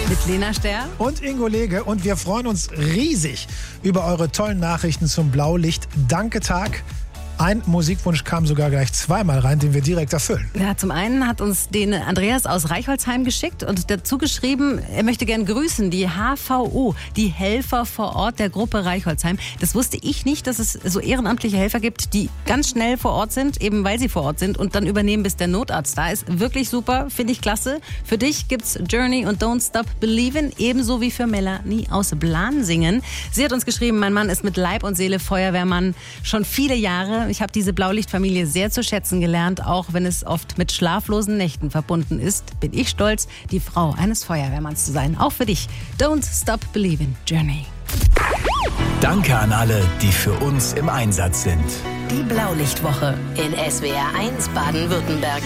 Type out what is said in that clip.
Mit Lena Sterr und Ingo Lege. Und wir freuen uns riesig über eure tollen Nachrichten zum Blaulicht-Danke-Tag. Ein Musikwunsch kam sogar gleich zweimal rein, den wir direkt erfüllen. Ja, zum einen hat uns den Andreas aus Reichholzheim geschickt und dazu geschrieben, er möchte gern grüßen, die HVO, die Helfer vor Ort der Gruppe Reichholzheim. Das wusste ich nicht, dass es so ehrenamtliche Helfer gibt, die ganz schnell vor Ort sind, eben weil sie vor Ort sind und dann übernehmen, bis der Notarzt da ist. Wirklich super, finde ich klasse. Für dich gibt's Journey und Don't Stop Believin', ebenso wie für Melanie aus Blansingen. Sie hat uns geschrieben, mein Mann ist mit Leib und Seele Feuerwehrmann schon viele Jahre. Ich habe diese Blaulichtfamilie sehr zu schätzen gelernt, auch wenn es oft mit schlaflosen Nächten verbunden ist. Bin ich stolz, die Frau eines Feuerwehrmanns zu sein. Auch für dich. Don't Stop Believin', Journey. Danke an alle, die für uns im Einsatz sind. Die Blaulichtwoche in SWR 1 Baden-Württemberg.